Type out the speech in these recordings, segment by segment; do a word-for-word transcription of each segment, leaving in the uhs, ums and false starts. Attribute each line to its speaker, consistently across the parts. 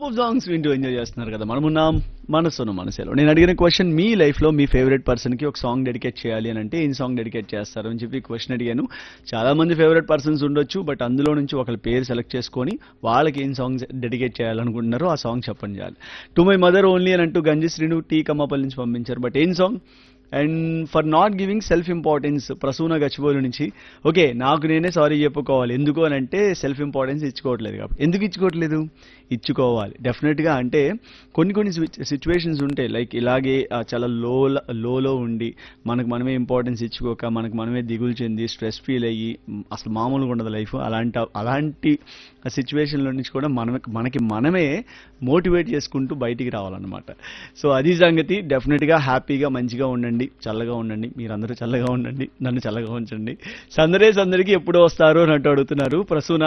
Speaker 1: Super songs వింటూ enjoy చేస్తున్నారు కదా. మనమున్నాం మనసును మనసేలో. నేను అడిగిన క్వశ్చన్, మీ లైఫ్ లో మీ ఫేవరెట్ పర్సన్ కి ఒక సాంగ్ డెడికేట్ చేయాలి అని అంటే ఏం సాంగ్ డెడికేట్ చేస్తారు అని చెప్పి క్వశ్చన్ అడిగాను. చాలా మంది ఫేవరెట్ పర్సన్స్ ఉండొచ్చు, బట్ అందులో నుంచి ఒకరి పేరు సెలెక్ట్ చేసుకొని వాళ్ళకి ఏం సాంగ్ డెడికేట్ చేయాలనుకుంటున్నారో ఆ సాంగ్ చెప్పండి చాలు. టు మై మదర్ ఓన్లీ అని అంటూ గంజి శ్రీను టీ కమ్మపల్లి నుంచి పంపించారు. బట్ ఏం song? And for not giving self importance Prasuna Gachibowli నుంచి. ఓకే, నాకు నేనే సారీ చెప్పుకోవాలి. ఎందుకు అని అంటే సెల్ఫ్ ఇంపార్టెన్స్ ఇచ్చుకోవట్లేదు కాబట్టి. ఎందుకు ఇచ్చుకోవట్లేదు? ఇచ్చుకోవాలి డెఫినెట్గా. అంటే కొన్ని కొన్ని సిచ్యువేషన్స్ ఉంటాయి, లైక్ ఇలాగే ఆ, చాలా లో లోలో ఉండి మనకు మనమే ఇంపార్టెన్స్ ఇచ్చుకోక మనకు మనమే దిగులు చెంది స్ట్రెస్ ఫీల్ అయ్యి మ్, అసలు మామూలుగా ఉండదు లైఫ్. అలాంటి అలాంటి సిచ్యువేషన్లో నుంచి కూడా మనమే మనకి మనమే మోటివేట్ చేసుకుంటూ బయటికి రావాలన్నమాట. సో అది సంగతి. డెఫినెట్గా హ్యాపీగా మంచిగా ఉండండి, చల్లగా ఉండండి, మీరందరూ చల్లగా ఉండండి, నన్ను చల్లగా ఉంచండి. సందడే సందడికి ఎప్పుడు వస్తారు అని అంటూ అడుగుతున్నారు ప్రసూన.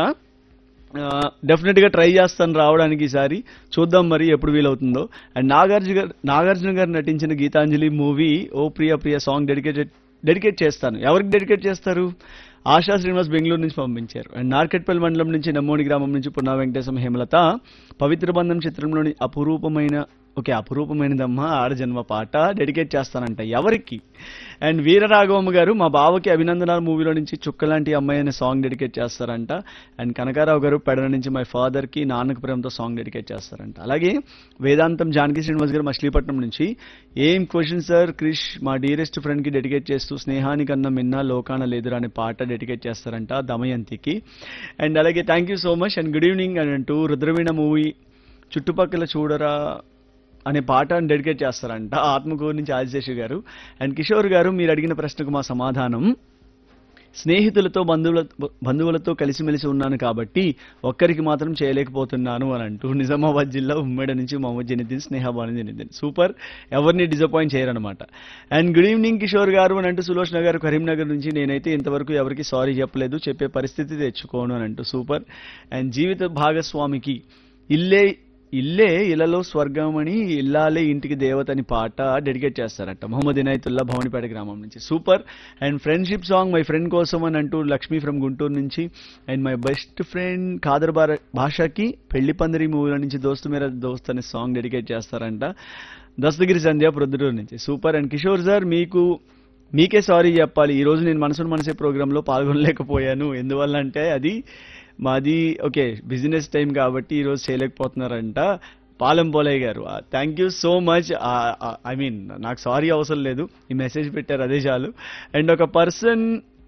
Speaker 1: డెఫినెట్ గా ట్రై చేస్తాను రావడానికి ఈసారి, చూద్దాం మరి ఎప్పుడు వీలవుతుందో. అండ్ నాగార్జున గారు నాగార్జున గారు నటించిన గీతాంజలి మూవీ ఓ ప్రియ ప్రియ సాంగ్ డెడికేటెడ్ డెడికేట్ చేస్తాను. ఎవరికి డెడికేట్ చేస్తారు? ఆశా శ్రీనివాస్ బెంగళూరు నుంచి పంపించారు. అండ్ నార్కెట్పల్లి మండలం నుంచి నమ్మోని గ్రామం నుంచి పున్నా వెంకటేశం హేమలత పవిత్ర బంధం చిత్రంలోని అపురూపమైన ఓకే అపురూపమైనదమ్మా ఆడజన్మ పాట డెడికేట్ చేస్తానంట. ఎవరికి? అండ్ వీరరాఘవమ్మ గారు మా బావకి అభినందనాలు మూవీలో నుంచి చుక్కలాంటి అమ్మాయి అనే సాంగ్ డెడికేట్ చేస్తారంట. అండ్ కనకారావు గారు పెడన నుంచి మై ఫాదర్ కి నాన్నకు ప్రేమతో సాంగ్ డెడికేట్ చేస్తారంట. అలాగే వేదాంతం జానకి శ్రీనివాస్ గారు మచిలీపట్నం నుంచి ఏం క్వశ్చన్ సార్ క్రిష్ మా డియరెస్ట్ ఫ్రెండ్ కి డెడికేట్ చేస్తూ స్నేహానికన్నా మిన్నా లోకాన లేదురా అనే పాట డెడికేట్ చేస్తారంట దమయంతికి. అండ్ అలాగే thank you so much and good evening అని అంటూ రుద్రవీణ మూవీ చుట్టుపక్కల చూడరా అనే పాటను డెడికేట్ చేస్తారంట ఆత్మకూరు నుంచి ఆదిశేషు గారు. అండ్ కిషోర్ గారు మీరు అడిగిన ప్రశ్నకు మా సమాధానం స్నేహితులతో బంధువుల బంధువులతో కలిసిమెలిసి ఉన్నాను కాబట్టి ఒక్కరికి మాత్రం చేయలేకపోతున్నాను అని అంటూ నిజామాబాద్ జిల్లా ఉమ్మడి నుంచి మొహమ్మద్ జనిద్దీన్ స్నేహబాను జనిద్దీన్. సూపర్, ఎవరిని disappoint చేయరనమాట. And good evening Kishore గారు అని అంటూ సులోచన గారు కరీంనగర్ నుంచి నేనైతే ఇంతవరకు ఎవరికి సారీ చెప్పలేదు, చెప్పే పరిస్థితి తెచ్చుకోను అని అంటూ సూపర్. అండ్ జీవిత భాగస్వామికి ఇల్లే ఇల్లే ఇలలో స్వర్గమని ఇల్లాలే ఇంటికి దేవతని పాట డెడికేట్ చేస్తారట మొహమ్మద్ ఇనాయతుల్లా భవనిపేట గ్రామం నుంచి. Super. And friendship song my friend కోసం అని అంటూ లక్ష్మీ ఫ్రమ్ గుంటూరు నుంచి. And my best friend Khader బార భాషకి పెళ్లి పందిరి మూవీలో నుంచి దోస్తు మేరా దోస్త్ అనే సాంగ్ డెడికేట్ చేస్తారంట దస్తగిరి సంధ్య ప్రొద్దుటూరు నుంచి. సూపర్. అండ్ కిషోర్ సార్ మీకు మీకే సారీ చెప్పాలి, ఈ రోజు నేను మనసును మనసే ప్రోగ్రాంలో పాల్గొనలేకపోయాను. ఎందువల్ల అంటే అది మాది ఓకే బిజినెస్ టైం కాబట్టి ఈరోజు చేయలేకపోతున్నారంట పాలెం పోలయ్య గారు. Thank you so much. I mean నాకు సారీ అవసరం లేదు, ఈ మెసేజ్ పెట్టారు అదే చాలు. అండ్ ఒక పర్సన్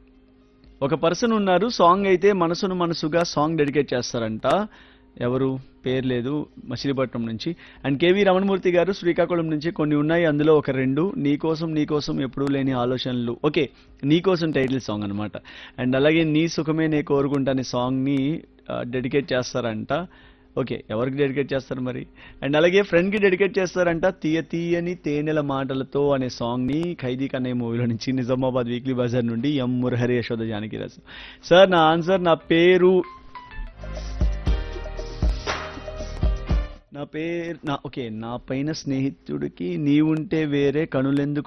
Speaker 1: ఒక పర్సన్ ఉన్నారు, సాంగ్ అయితే మనసును మనసుగా సాంగ్ డెడికేట్ చేస్తారంట. ఎవరు? పేరు లేదు, మచిలీపట్నం నుంచి. అండ్ కేవీ రమణమూర్తి గారు శ్రీకాకుళం నుంచి కొన్ని ఉన్నాయి, అందులో ఒక రెండు నీకోసం నీకోసం ఎప్పుడూ లేని ఆలోచనలు. ఓకే, నీకోసం టైటిల్ సాంగ్ అనమాట. అండ్ అలాగే నీ సుఖమే నే కోరుకుంటా అనే సాంగ్ని డెడికేట్ చేస్తారంట. ఓకే, ఎవరికి డెడికేట్ చేస్తారు మరి? అండ్ అలాగే ఫ్రెండ్కి డెడికేట్ చేస్తారంట తీయ తీయని తేనెల మాటలతో అనే సాంగ్ని ఖైదీ కన్నయ్య మూవీలో నుంచి. నిజామాబాద్ వీక్లీ బజార్ నుండి ఎం మురహరి యశోద జానకిరాజు. సార్ నా ఆన్సర్ నా పేరు నా పేరు నా ఓకే నా పైన స్నేహితుడికి నీవుంటే వేరే కనులెందుకు